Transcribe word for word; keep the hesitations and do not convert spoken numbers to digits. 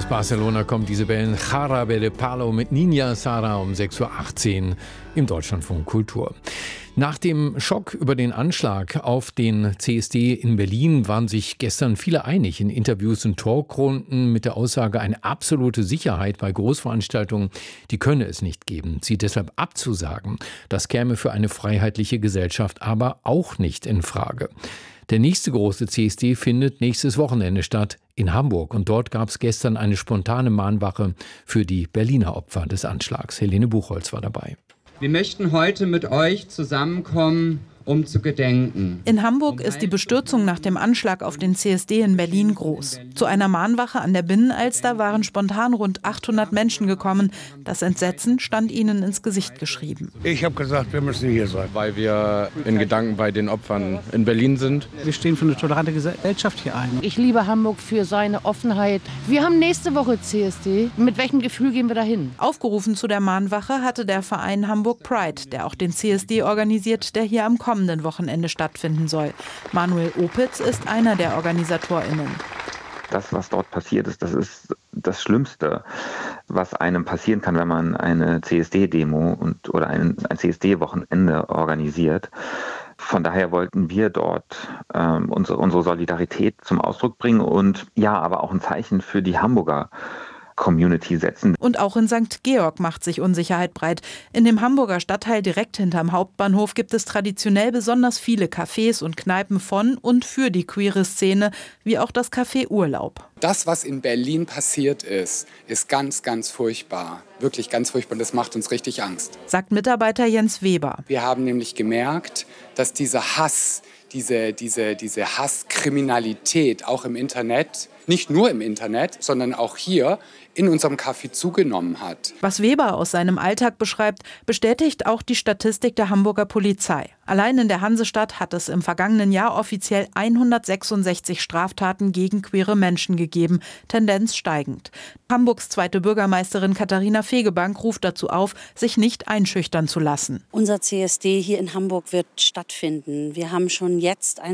Barcelona kommt Isabel Jarabe de Palo mit Niña Sara um sechs Uhr achtzehn im Deutschlandfunk Kultur. Nach dem Schock über den Anschlag auf den C S D in Berlin waren sich gestern viele einig in Interviews und Talkrunden mit der Aussage, eine absolute Sicherheit bei Großveranstaltungen, die könne es nicht geben. Sie deshalb abzusagen, das käme für eine freiheitliche Gesellschaft aber auch nicht in Frage. Der nächste große C S D findet nächstes Wochenende statt in Hamburg. Und dort gab es gestern eine spontane Mahnwache für die Berliner Opfer des Anschlags. Helene Buchholz war dabei. Wir möchten heute mit euch zusammenkommen, um zu gedenken. In Hamburg ist die Bestürzung nach dem Anschlag auf den C S D in Berlin groß. Zu einer Mahnwache an der Binnenalster waren spontan rund achthundert Menschen gekommen. Das Entsetzen stand ihnen ins Gesicht geschrieben. Ich habe gesagt, wir müssen hier sein. Weil wir in Gedanken bei den Opfern in Berlin sind. Wir stehen für eine tolerante Gesellschaft hier ein. Ich liebe Hamburg für seine Offenheit. Wir haben nächste Woche C S D. Mit welchem Gefühl gehen wir dahin? Aufgerufen zu der Mahnwache hatte der Verein Hamburg Pride, der auch den C S D organisiert, der hier am kommenden Wochenende stattfinden soll. Manuel Opitz ist einer der OrganisatorInnen. Das, was dort passiert ist, das ist das Schlimmste, was einem passieren kann, wenn man eine C S D-Demo und, oder ein, ein C S D-Wochenende organisiert. Von daher wollten wir dort ähm, unsere, unsere Solidarität zum Ausdruck bringen und ja, aber auch ein Zeichen für die Hamburger Community setzen. Und auch in Sankt Georg macht sich Unsicherheit breit. In dem Hamburger Stadtteil direkt hinterm Hauptbahnhof gibt es traditionell besonders viele Cafés und Kneipen von und für die queere Szene, wie auch das Café Urlaub. Das, was in Berlin passiert ist, ist ganz, ganz furchtbar. Wirklich ganz furchtbar und das macht uns richtig Angst. Sagt Mitarbeiter Jens Weber. Wir haben nämlich gemerkt, dass dieser Hass, diese, diese, diese Hasskriminalität auch im Internet, nicht nur im Internet, sondern auch hier in unserem Café zugenommen hat. Was Weber aus seinem Alltag beschreibt, bestätigt auch die Statistik der Hamburger Polizei. Allein in der Hansestadt hat es im vergangenen Jahr offiziell hundertsechsundsechzig Straftaten gegen queere Menschen gegeben, Tendenz steigend. Hamburgs zweite Bürgermeisterin Katharina Fegebank ruft dazu auf, sich nicht einschüchtern zu lassen. Unser C S D hier in Hamburg wird stattfinden. Wir haben schon jetzt ein